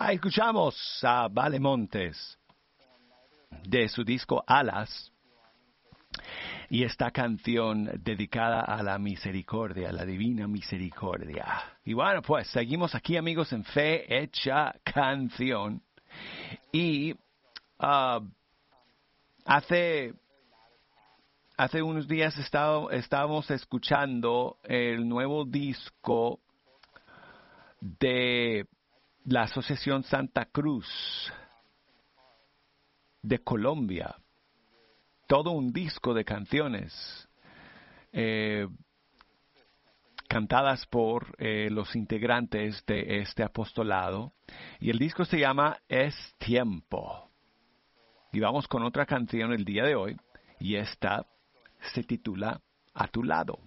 Escuchamos a Vale Montes de su disco Alas y esta canción dedicada a la misericordia, la divina misericordia. Y bueno, pues seguimos aquí, amigos, en Fe Hecha Canción. Y hace unos días estábamos escuchando el nuevo disco de la Asociación Santa Cruz de Colombia. Todo un disco de canciones cantadas por los integrantes de este apostolado. Y el disco se llama Es Tiempo. Y vamos con otra canción el día de hoy. Y esta se titula A tu lado.